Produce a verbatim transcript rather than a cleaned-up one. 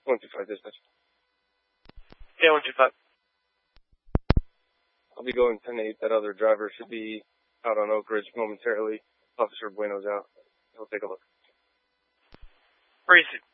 one two five dispatch. Yeah, one two five. I'll be going ten eight. That other driver should be out on Oak Ridge momentarily. Officer Bueno's out. He'll take a look. Where is it?